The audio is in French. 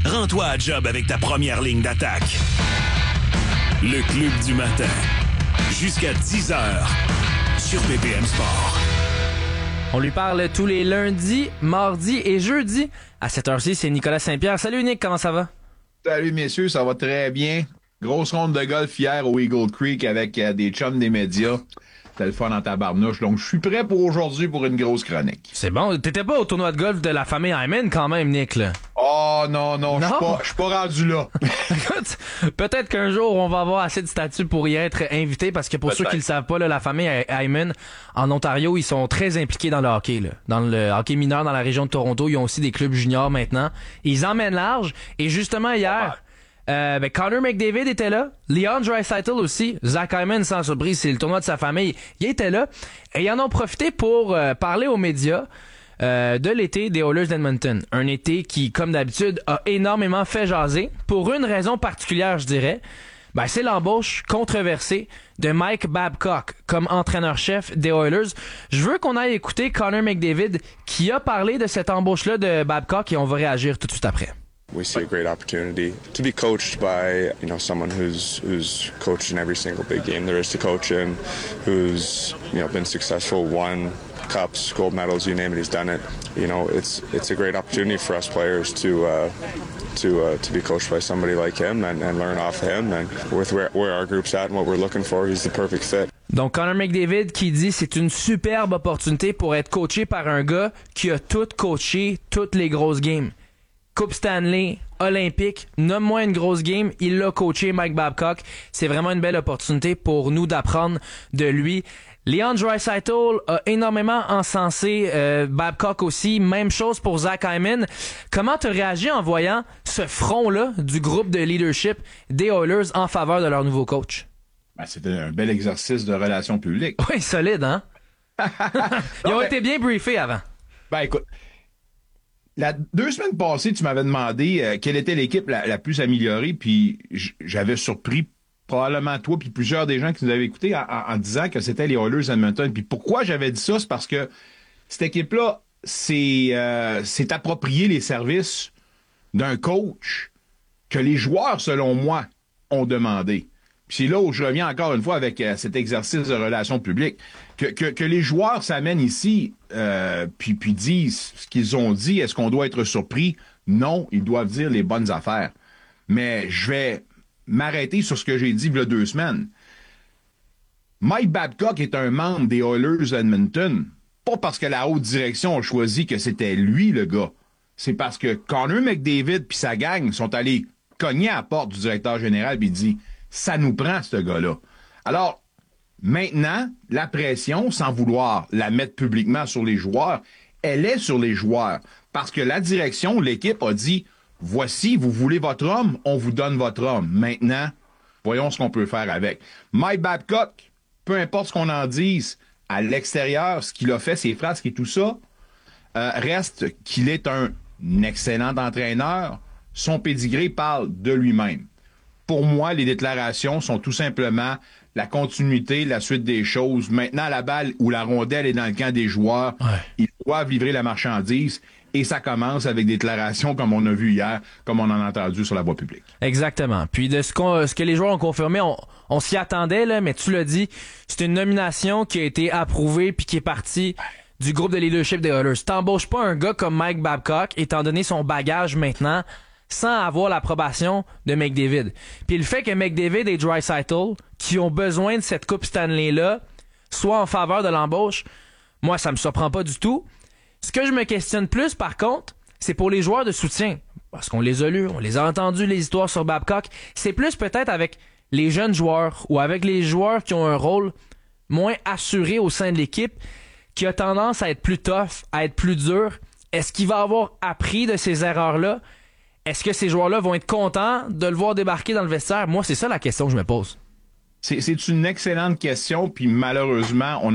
Rends-toi à job avec ta première ligne d'attaque. Le Club du matin. Jusqu'à 10h sur BPM Sport. On lui parle tous les lundis, mardis et jeudis. À cette heure-ci, c'est Nicolas Saint-Pierre. Salut Nick, comment ça va? Salut messieurs, ça va très bien. Grosse ronde de golf hier au Eagle Creek avec des chums des médias. C'était le fun en tabarnouche. Donc, je suis prêt pour aujourd'hui pour une grosse chronique. C'est bon. T'étais pas au tournoi de golf de la famille Hyman quand même, Nick, là? Oh non, je suis pas rendu là. Écoute, peut-être qu'un jour, on va avoir assez de statuts pour y être invité parce que pour ceux qui le savent pas, là, la famille Hyman, en Ontario, ils sont très impliqués dans le hockey, là. Dans le hockey mineur dans la région de Toronto. Ils ont aussi des clubs juniors maintenant. Ils emmènent large. Et justement, hier... Connor McDavid était là, Leon Draisaitl aussi, Zach Hyman sans surprise, c'est le tournoi de sa famille, il était là, et ils en ont profité pour parler aux médias de l'été des Oilers d'Edmonton. Un été qui, comme d'habitude, a énormément fait jaser, pour une raison particulière, je dirais. C'est l'embauche controversée de Mike Babcock comme entraîneur-chef des Oilers. Je veux qu'on aille écouter Connor McDavid qui a parlé de cette embauche-là de Babcock et on va réagir tout de suite après. We see a great opportunity to be coached by, someone who's coached in every single big game there is to coach in, who's, been successful, won cups, gold medals, you name it, he's done it. It's a great opportunity for us players to be coached by somebody like him and learn off him, and with where our group's at and what we're looking for, he's the perfect fit. Donc, Connor McDavid qui dit c'est une superbe opportunité pour être coaché par un gars qui a tout coaché toutes les grosses games. Coupe Stanley, Olympique, nomme-moi une grosse game, il l'a coaché Mike Babcock. C'est vraiment une belle opportunité pour nous d'apprendre de lui. Leon Draisaitl a énormément encensé Babcock aussi. Même chose pour Zach Hyman. Comment tu réagis en voyant ce front-là du groupe de leadership des Oilers en faveur de leur nouveau coach? C'était un bel exercice de relations publiques. Oui, solide, hein? Ils ont été bien briefés avant. Écoute, 2 semaines passées, tu m'avais demandé quelle était l'équipe la plus améliorée, puis j'avais surpris probablement toi puis plusieurs des gens qui nous avaient écoutés en disant que c'était les Oilers d'Edmonton. Puis pourquoi j'avais dit ça? C'est parce que cette équipe-là s'est approprié les services d'un coach que les joueurs, selon moi, ont demandé. Puis c'est là où je reviens encore une fois avec cet exercice de relations publiques. Que les joueurs s'amènent ici puis disent ce qu'ils ont dit. Est-ce qu'on doit être surpris? Non, ils doivent dire les bonnes affaires. Mais je vais m'arrêter sur ce que j'ai dit il y a 2 semaines. Mike Babcock est un membre des Oilers d'Edmonton. Pas parce que la haute direction a choisi que c'était lui le gars. C'est parce que Connor McDavid puis sa gang sont allés cogner à la porte du directeur général puis dit « Ça nous prend, ce gars-là. » Alors, maintenant, la pression, sans vouloir la mettre publiquement sur les joueurs, elle est sur les joueurs. Parce que la direction, l'équipe a dit « Voici, vous voulez votre homme, on vous donne votre homme. Maintenant, voyons ce qu'on peut faire avec. » Mike Babcock, peu importe ce qu'on en dise, à l'extérieur, ce qu'il a fait, ses frasques et tout ça, reste qu'il est un excellent entraîneur. Son pédigré parle de lui-même. Pour moi, les déclarations sont tout simplement la continuité, la suite des choses. Maintenant, la balle ou la rondelle est dans le camp des joueurs. Ouais. Ils doivent livrer la marchandise. Et ça commence avec des déclarations comme on a vu hier, comme on en a entendu sur la voie publique. Exactement. Puis de ce que les joueurs ont confirmé, on s'y attendait, là, mais tu l'as dit, c'est une nomination qui a été approuvée puis qui est partie du groupe de leadership des Oilers. T'embauches pas un gars comme Mike Babcock, étant donné son bagage maintenant, sans avoir l'approbation de McDavid. Puis le fait que McDavid et Draisaitl, qui ont besoin de cette Coupe Stanley-là, soient en faveur de l'embauche, moi, ça me surprend pas du tout. Ce que je me questionne plus, par contre, c'est pour les joueurs de soutien. Parce qu'on les a lus, on les a entendus, les histoires sur Babcock. C'est plus peut-être avec les jeunes joueurs ou avec les joueurs qui ont un rôle moins assuré au sein de l'équipe, qui a tendance à être plus tough, à être plus dur. Est-ce qu'il va avoir appris de ces erreurs-là? Est-ce que ces joueurs-là vont être contents de le voir débarquer dans le vestiaire? Moi, c'est ça la question que je me pose. C'est une excellente question, puis malheureusement, on